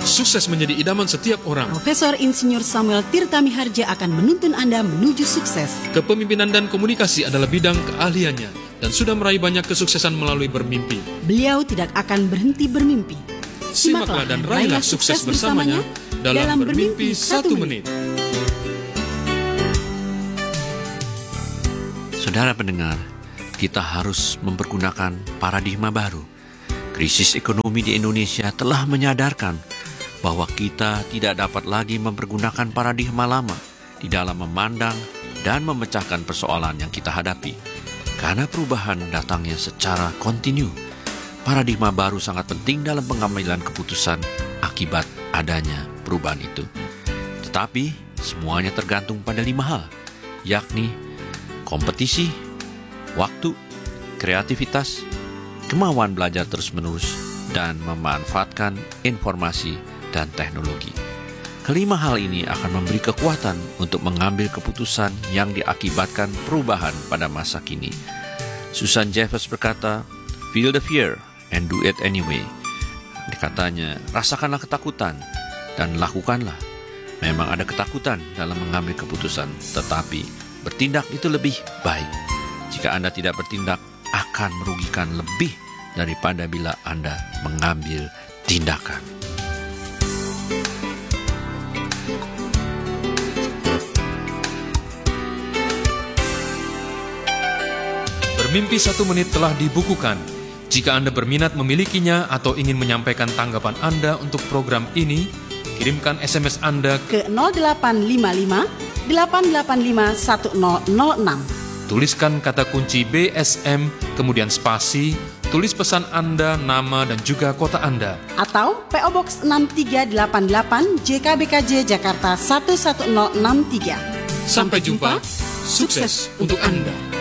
Sukses menjadi idaman setiap orang. Profesor Insinyur Samuel Tirta Miharja akan menuntun Anda menuju sukses. Kepemimpinan dan komunikasi adalah bidang keahliannya dan sudah meraih banyak kesuksesan melalui bermimpi. Beliau tidak akan berhenti bermimpi. Simaklah dan raihlah sukses bersamanya dalam Bermimpi 1 Menit. Saudara pendengar, kita harus mempergunakan paradigma baru. Krisis ekonomi di Indonesia telah menyadarkan bahwa kita tidak dapat lagi mempergunakan paradigma lama di dalam memandang dan memecahkan persoalan yang kita hadapi. Karena perubahan datangnya secara kontinu, paradigma baru sangat penting dalam pengambilan keputusan akibat adanya perubahan itu. Tetapi semuanya tergantung pada 5 hal, yakni kompetisi, waktu, kreativitas, kemauan belajar terus-menerus, dan memanfaatkan informasi dan teknologi. Kelima hal ini akan memberi kekuatan untuk mengambil keputusan yang diakibatkan perubahan pada masa kini. Susan Jeffers berkata, "Feel the fear and do it anyway." Dikatanya, rasakanlah ketakutan dan lakukanlah. Memang ada ketakutan dalam mengambil keputusan, tetapi bertindak itu lebih baik. Jika Anda tidak bertindak, akan merugikan lebih daripada bila Anda mengambil tindakan. Bermimpi 1 Menit telah dibukukan. Jika Anda berminat memilikinya atau ingin menyampaikan tanggapan Anda untuk program ini, kirimkan SMS Anda ke 0855 885 1006. Tuliskan kata kunci BSM, kemudian spasi, tulis pesan Anda, nama, dan juga kota Anda. Atau PO Box 6388 JKBKJ Jakarta 11063. Sampai jumpa, sukses untuk Anda.